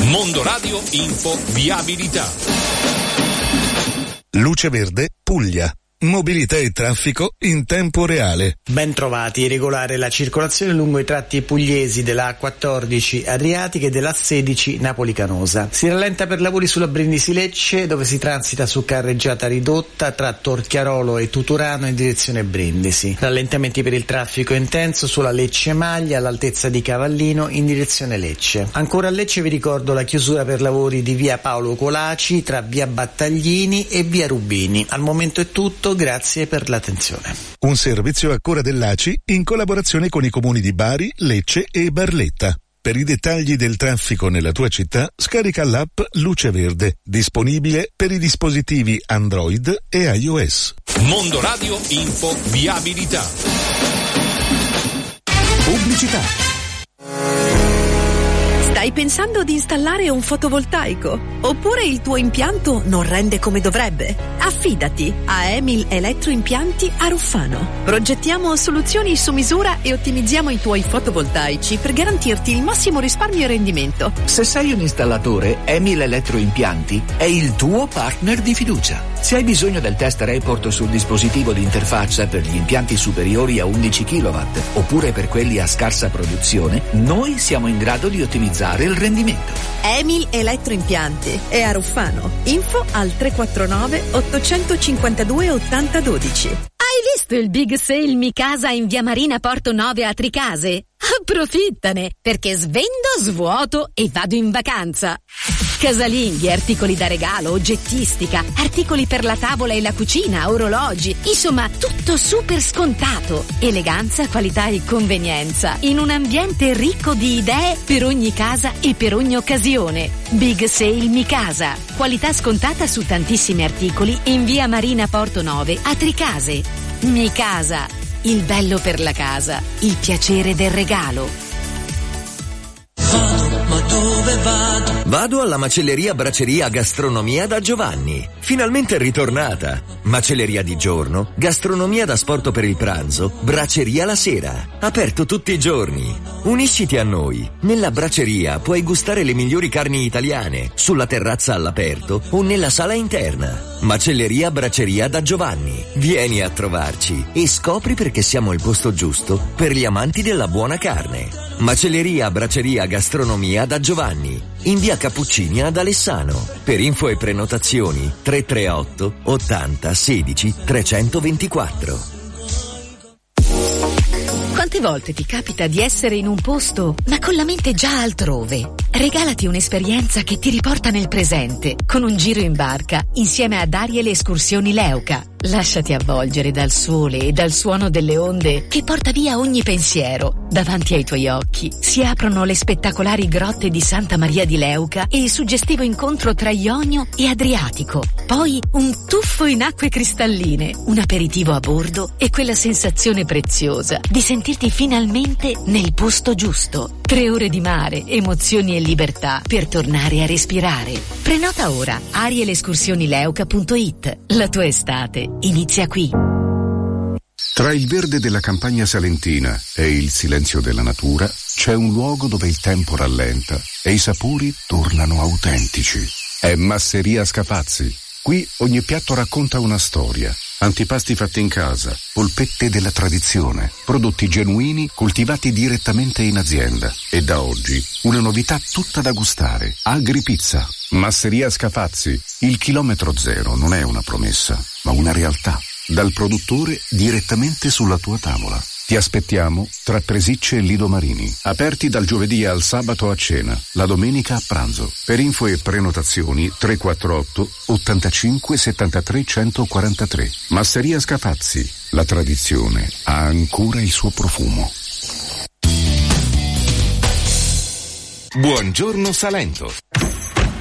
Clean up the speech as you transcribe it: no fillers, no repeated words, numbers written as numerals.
Mondo Radio Info Viabilità. Luce Verde Puglia. Mobilità e traffico in tempo reale. Ben trovati. Regolare la circolazione lungo i tratti pugliesi della A14 Adriatica e della A16 Napoli Canosa. Si rallenta per lavori sulla Brindisi-Lecce, dove si transita su carreggiata ridotta tra Torchiarolo e Tuturano in direzione Brindisi. Rallentamenti per il traffico intenso sulla Lecce-Maglia all'altezza di Cavallino in direzione Lecce. Ancora a Lecce vi ricordo la chiusura per lavori di via Paolo Colaci tra via Battaglini e via Rubini. Al momento è tutto. Grazie per l'attenzione. Un servizio a cura dell'ACI in collaborazione con i comuni di Bari, Lecce e Barletta. Per i dettagli del traffico nella tua città, scarica l'app Luce Verde, disponibile per i dispositivi Android e iOS. Mondo Radio Info Viabilità. Pubblicità. Stai pensando di installare un fotovoltaico? Oppure il tuo impianto non rende come dovrebbe? Affidati a Emil Elettroimpianti a Ruffano. Progettiamo soluzioni su misura e ottimizziamo i tuoi fotovoltaici per garantirti il massimo risparmio e rendimento. Se sei un installatore, Emil Elettroimpianti è il tuo partner di fiducia. Se hai bisogno del test report sul dispositivo di interfaccia per gli impianti superiori a 11 kW oppure per quelli a scarsa produzione, noi siamo in grado di ottimizzare il rendimento. Emil Elettroimpianti è a Ruffano. Info al 349 852 8012. Hai visto il big sale Mi Casa in via Marina Porto 9 a Tricase? Approfittane, perché svendo, svuoto e vado in vacanza. Casalinghi, articoli da regalo, oggettistica, articoli per la tavola e la cucina, orologi, insomma tutto super scontato. Eleganza, qualità e convenienza in un ambiente ricco di idee per ogni casa e per ogni occasione. Big Sale Mi Casa, qualità scontata su tantissimi articoli in via Marina Porto 9 a Tricase. Mi Casa, il bello per la casa, il piacere del regalo. Ma dove vado? Vado alla macelleria Braceria Gastronomia da Giovanni. Finalmente è ritornata. Macelleria di giorno, gastronomia da sporto per il pranzo, braceria la sera. Aperto tutti i giorni. Unisciti a noi. Nella braceria puoi gustare le migliori carni italiane, sulla terrazza all'aperto o nella sala interna. Macelleria Braceria da Giovanni. Vieni a trovarci e scopri perché siamo il posto giusto per gli amanti della buona carne. Macelleria Braceria Gastronomia da Giovanni, in via Cappuccini ad Alessano. Per info e prenotazioni 338 80 16 324. Quante volte ti capita di essere in un posto, ma con la mente già altrove? Regalati un'esperienza che ti riporta nel presente, con un giro in barca, insieme ad Ariel Escursioni Leuca. Lasciati avvolgere dal sole e dal suono delle onde che porta via ogni pensiero. Davanti ai tuoi occhi si aprono le spettacolari grotte di Santa Maria di Leuca e il suggestivo incontro tra Ionio e Adriatico. Poi un tuffo in acque cristalline, un aperitivo a bordo e quella sensazione preziosa di sentirti finalmente nel posto giusto. 3 ore di mare, emozioni e libertà per tornare a respirare. Prenota ora arielescursionileuca.it. La tua estate inizia qui. Tra il verde della campagna salentina e il silenzio della natura c'è un luogo dove il tempo rallenta e i sapori tornano autentici. È Masseria Scapazzi. Qui ogni piatto racconta una storia. Antipasti fatti in casa, polpette della tradizione, prodotti genuini coltivati direttamente in azienda. E da oggi una novità tutta da gustare. Agripizza. Masseria Scapazzi. Il chilometro zero non è una promessa, ma una realtà. Dal produttore direttamente sulla tua tavola. Ti aspettiamo tra Presicce e Lido Marini. Aperti dal giovedì al sabato a cena, la domenica a pranzo. Per info e prenotazioni 348 85 73 143. Masseria Scapazzi. La tradizione ha ancora il suo profumo. Buongiorno Salento.